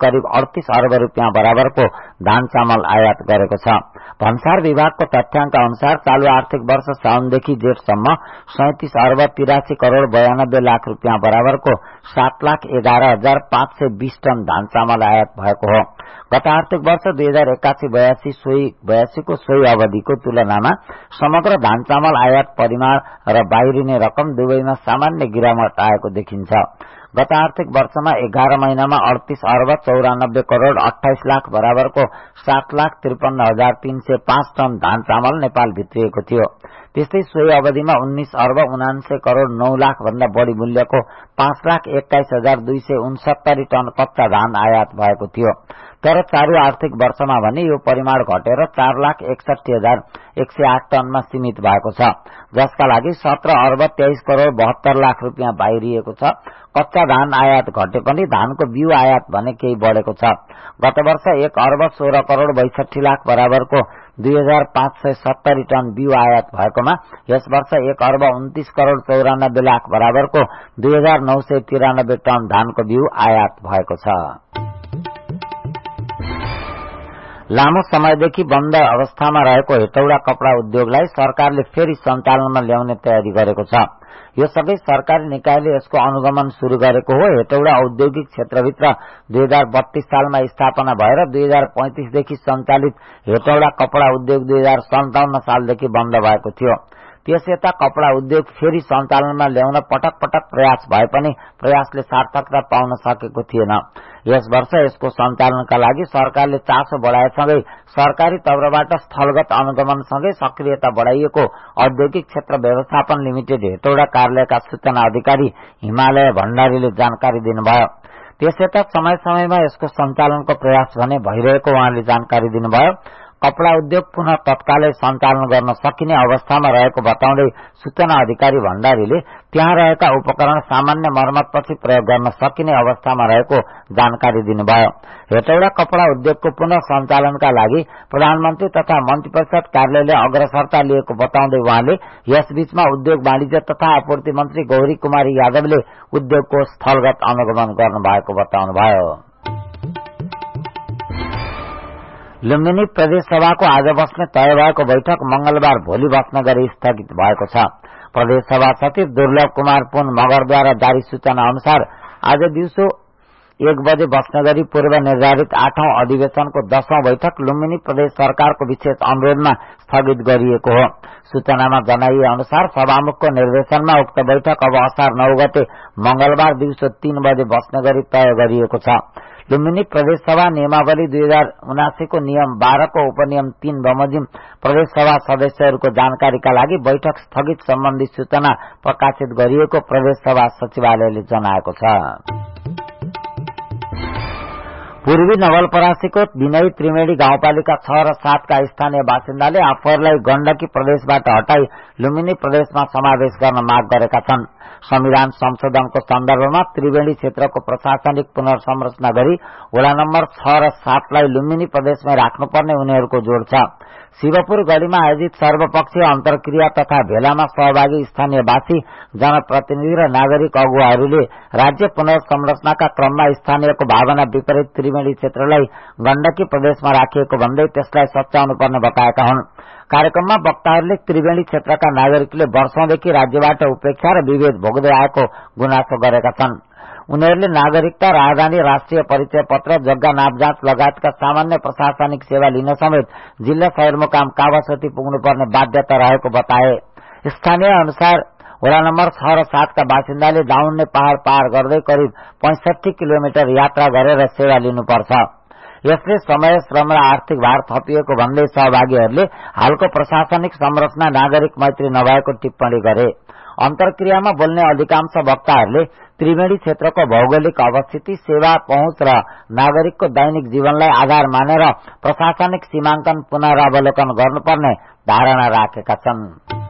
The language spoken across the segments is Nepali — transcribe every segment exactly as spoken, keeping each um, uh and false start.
करिब अड़तीस अर्ब रूपियाँ बराबरको धान चामल आयात गरेको छ। भन्सार विभागको तथ्याङ्क अनुसार चालू आर्थिक वर्ष साउनदेखि जेठसम्म सैंतीस अर्ब तिरासी करोड़ बयानब्बे लाख रूपियाँ बराबरको सात लाख एघार हजार पाँच सय बीस टन धान चामल आयात भएको हो। गत आर्थिक वर्ष दुई हजार एकासी बयासी सोही बयासीको सोही अवधिको तुलनामा समग्र धान चामल आयात परिमाण र बाहिरिने रकम दुवैमा सामान्य गिरावट आएको देखिन्छ। गत आर्थिक वर्षमा एघार महिनामा अड़तीस अर्ब चौरानब्बे करोड़ अठाइस लाख बराबरको सात लाख त्रिपन्न हजार तीन सय पाँच टन धान चामल नेपाल भित्रिएको थियो। त्यस्तै सोही अवधिमा उन्नीस अर्ब उनान्सय करोड़ नौ लाख भन्दा बढ़ी मूल्यको पाँच लाख एक्काइस हजार दुई सय उनसत्तरी टन कच्चा धान आयात भएको थियो। तर चालू आर्थिक वर्षमा भने यो परिमाण घटेर चार लाख एकसठी हजार एक सय आठ टनमा सीमित भएको छ, जसका लागि सत्र अर्ब तेइस करोड़ बहत्तर लाख रूपियाँ बाहिरिएको छ। कच्चा धान आयात घटे पनि धानको बिउ आयात भने केही बढ़ेको छ। गत वर्ष एक अर्ब सोह्र करोड़ बैसठी लाख बराबरको दुई हजार पाँच सय सत्तरी टन बिउ आयात भएकोमा यस वर्ष एक अर्ब उन्तीस करोड़ चौरानब्बे लाख बराबरको दुई हजार नौ सय तिरानब्बे टन धानको बिउ आयात भएको छ। लामो समयदेखि बन्द अवस्थामा रहेको हेटौडा कपड़ा उद्योगलाई सरकारले फेरि सञ्चालनमा ल्याउने तयारी गरेको छ। यो सबै सरकारी निकायले यसको अनुगमन शुरू गरेको हो। हेटौडा औद्योगिक क्षेत्रभित्र दुई हजार बत्तीस सालमा स्थापना भएर दुई हजार पैंतिसदेखि सञ्चालित हेटौडा कपड़ा उद्योग दुई हजार सन्ताउन्न सालदेखि बन्द भएको थियो। त्यस यता कपड़ा उद्योग फेरि सञ्चालनमा ल्याउन पटक पटक प्रयास भए पनि प्रयासले सार्थकता पाउन सकेको थिएन। यस वर्ष यसको सञ्चालनका लागि सरकारले चासो बढाएसँगै सरकारी तर्फबाट स्थलगत अनुगमनसँगै सक्रियता बढाइएको औद्योगिक क्षेत्र व्यवस्थापन लिमिटेड हेटौडा कार्यालयका सूचना अधिकारी हिमालय भण्डारीले जानकारी दिनुभयो। त्यसयता समय समयमा यसको सञ्चालनको प्रयास भने भइरहेको उहाँले जानकारी दिनुभयो। कपड़ा उद्योग पुनः तत्कालै सञ्चालन गर्न सकिने अवस्थामा रहेको बताउँदै सूचना अधिकारी भण्डारीले त्यहाँ रहेका उपकरण सामान्य मर्मतपछि प्रयोग गर्न सकिने अवस्थामा रहेको जानकारी दिनुभयो। हेटौडा कपड़ा उद्योगको पुनः सञ्चालनका लागि प्रधानमन्त्री तथा मन्त्री परिषद कार्यालयले अग्रसरता लिएको बताउँदै उहाँले यसबीचमा उद्योग वाणिज्य तथा आपूर्ति मन्त्री गौरी कुमारी यादवले उद्योगको स्थलगत अनुगमन गर्नुभएको बताउनुभयो। लुम्बिनी प्रदेश सभाको आज बस्ने तय भएको बैठक मंगलबार भोलि बस्न गरी स्थगित भएको छ। प्रदेश सभा सचिव दुर्लभ कुमार पुन मगरद्वारा जारी सूचना अनुसार आज दिउँसो एक बजे बस्न गरी पूर्व निर्धारित आठौं अधिवेशनको दशौं बैठक लुम्बिनी प्रदेश सरकारको विशेष अनुरोधमा स्थगित गरिएको हो। सूचनामा जनाइए अनुसार सभामुखको निर्देशनमा उक्त बैठक अब असार नौ गते मंगलबार दिउँसो तीन बजे बस्न गरी तय गरिएको छ। लुम्बिनी प्रदेश सभा नियमावली दुई हजार उनासी को नियम बाह्र को उपनियम तीन बमोजिम प्रदेश सभा सदस्यहरूको जानकारीका लागि बैठक स्थगित सम्बन्धी सूचना प्रकाशित गरिएको प्रदेश सभा सचिवालयले जनाएको छ। पूर्वी नवलपरासीको विनयी त्रिवेणी गाउँपालिका छ र सात का स्थानीय बासिन्दाले आफूहरूलाई गण्डकी प्रदेशबाट हटाई लुम्बिनी प्रदेशमा समावेश गर्न माग गरेका छन्। संविधान संशोधनको सन्दर्भमा त्रिवेणी क्षेत्रको प्रशासनिक पुनर्संरचना गरी वडा नम्बर छ र सातलाई लुम्बिनी प्रदेशमै राख्नुपर्ने उनीहरूको जोड छ। शिवपुर गढीमा आयोजित सर्वपक्षीय अन्तर्क्रिया तथा भेलामा सहभागी स्थानीयवासी, जनप्रतिनिधि र नागरिक अगुवाहरूले राज्य पुनर्संरचनाका क्रममा स्थानीयको भावना विपरीत त्रिवेणी क्षेत्रलाई गण्डकी प्रदेशमा राखिएको भन्दै त्यसलाई सच्याउनु पर्ने बताएका हुन्। कार्यक्रममा वक्ताहरूले त्रिवेणी क्षेत्रका नागरिकले वर्षौंदेखि राज्यबाट उपेक्षा र विभेद भोग्दै आएको गुनासो गरेका छन्। उनीहरूले नागरिकता, राजधानी, राष्ट्रिय परिचय पत्र, जग्गा नापजाँच लगायतका सामान्य प्रशासनिक सेवा लिन समेत जिल्ला सदरमुकाम कावासोती पुग्नुपर्ने बाध्यता रहेको बताए। स्थानीय अनुसार वडा नम्बर छ र सात का बासिन्दाले दाउन्ने पहाड़ पार गर्दै करिब पैंसठी किलोमिटर यात्रा गरेर सेवा लिनुपर्छ। यसले समय, श्रम र आर्थिक भार थपिएको भन्दै सहभागीहरूले हालको प्रशासनिक संरचना नागरिक मैत्री नभएको टिप्पणी गरे। अन्तर्क्रियामा बोल्ने अधिकांश वक्ताहरूले त्रिवेणी क्षेत्रको भौगोलिक अवस्थिति, सेवा पहुँच र नागरिकको दैनिक जीवनलाई आधार मानेर प्रशासनिक सीमांकन पुनरावलोकन गर्नुपर्ने धारणा राखेका छन्।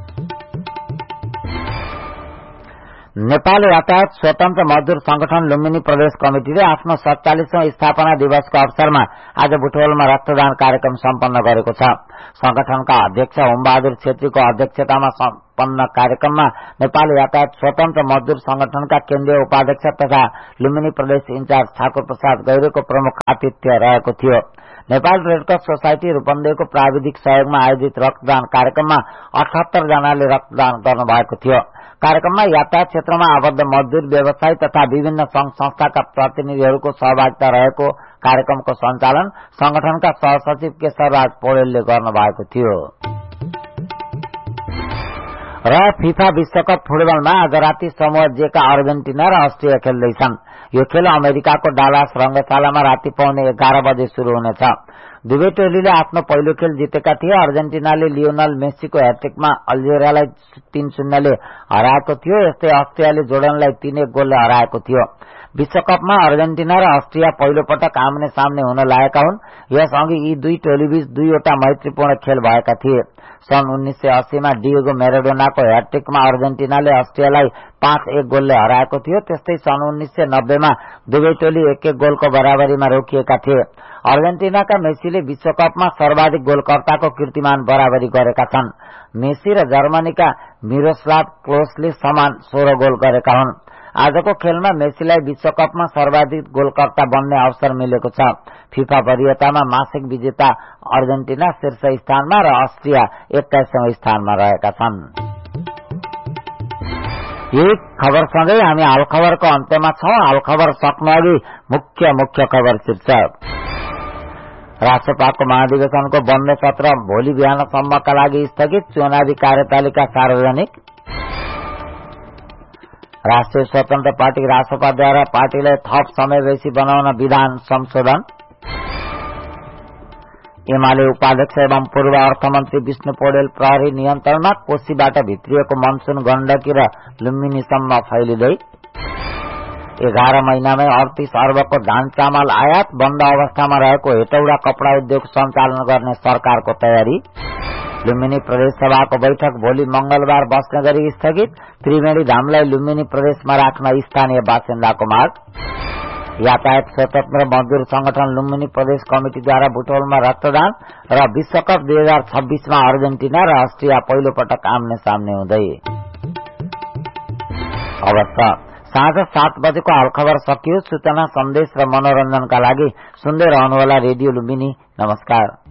नेपाल यातायात स्वतन्त्र मजदूर संगठन लुम्बिनी प्रदेश कमिटिले आफ्नो सत्तालीसौं स्थापना दिवसको अवसरमा आज बुटवलमा रक्तदान कार्यक्रम सम्पन्न गरेको छ। संगठनका अध्यक्ष ओमबहादुर छेत्रीको अध्यक्षतामा सम्पन्न कार्यक्रममा नेपाल यातायात स्वतन्त्र मजदूर संगठनका केन्द्रीय उपाध्यक्ष तथा लुम्बिनी प्रदेश इन्चार्ज ठाकुर प्रसाद गैरेको प्रमुख आतिथ्य रहेको थियो। नेपाल रेडक्रस सोसाइटी रूपन्देहीको प्राविधिक सहयोगमा आयोजित रक्तदान कार्यक्रममा अठहत्तर जनाले रक्तदान गर्नुभएको थियो। कार्यक्रममा यातायात क्षेत्रमा आबद्ध मजदूर, व्यवसायी तथा विभिन्न संघ संस्थाका प्रतिनिधिहरूको सहभागिता रहेको कार्यक्रमको सञ्चालन संगठनका सहसचिव केशरराज पौडेलले गर्नुभएको थियो। र फिफा विश्वकप फुटबलमा आज राति समूह जे का अर्जेन्टिना र अस्ट्रिया खेल्दैछन्। यो खेल अमेरिकाको डालास रंगशालामा राति पाउने एघार बजे शुरू हुनेछ। दुवै टोलीले आफ्नो पहिलो खेल जितेका थिए। अर्जेन्टिनाले लियोनल मेस्सीको ह्याट्रिकमा अल्जेरियालाई तीन शून्यले हराएको थियो। यस्तै अस्ट्रियाले जोर्डनलाई तीन एक गोलले हराएको थियो। विश्वकपमा अर्जेन्टिना र अस्ट्रिया पहिलो पटक आम्ने सामने हुन लागेका हुन्। यसअघि यी दुई टोलीबीच दुईवटा मैत्रीपूर्ण खेल भएका थिए। सन् उन्नाइस सय अस्सी मा डिएगो म्याराडोनाको ह्याट्रिकमा अर्जेन्टिनाले अस्ट्रियालाई पाँच एक गोलले हराएको थियो। त्यस्तै सन् उन्नाइस सय नब्बे मा दुवै टोली एक एक गोलको बराबरीमा रोकिएका थिए। अर्जेन्टिनाका मेसीले विश्वकपमा सर्वाधिक गोलकर्ताको कीर्तिमान बराबरी गरेका छन्। मेसी र जर्मनीका मिरोस्लाव क्लोसले समान सोह्र गोल गरेका हुन्। आजको खेलमा मेसीलाई विश्वकपमा सर्वाधिक गोलकर्ता बन्ने अवसर मिलेको छ। फिफा वरियतामा मासिक विजेता अर्जेन्टिना शीर्ष स्थानमा र अस्ट्रिया एक्काइसौं स्थानमा रहेका छन्। यही खबर सँगै हामी हाल खबरको अन्त्यमा छौं। हाल खबर सक्नु अघि मुख्य मुख्य खबर शीर्षक। राष्ट्रपाको महाधिवेशनको बन्द सत्र भोलि बिहानसम्मका लागि स्थगित, चुनावी कार्यतालिका सार्वजनिक। राष्ट्रिय स्वतन्त्र पार्टी रासपाद्वारा पार्टीलाई थप समावेशी बनाउन विधान संशोधन। एमाले उपाध्यक्ष एवं पूर्व अर्थमन्त्री विष्णु पौडेल प्रहरी नियन्त्रणमा, कोशीबाट भित्रिएको मनसुन गण्डकी र लुम्बिनीसम्म फैलिँदै। एघार महिनामै अडतीस अर्बको धान चामल आयात, बन्द अवस्थामा रहेको हेटौडा कपड़ा उद्योग सञ्चालन गर्ने सरकारको तयारी। लुम्बिनी प्रदेश सभाको बैठक भोलि मंगलबार बस्ने गरी स्थगित, त्रिवेणी धामलाई लुम्बिनी प्रदेशमा राख्न स्थानीय बासिन्दाको माग। यातायात स्वतन्त्र मजदूर संगठन लुम्बिनी प्रदेश कमिटिद्वारा बुटवलमा रक्तदान र विश्वकप दुई हजार छब्बीसमा अर्जेन्टिना र अस्ट्रिया पहिलो पटक आम्ने सामने हुँदै। अवस्था साँझ सात बजेको हाल खबर सकियो। सूचना, सन्देश र मनोरञ्जनका लागि सुन्दै रहनुहोला रेडियो लुम्बिनी। नमस्कार।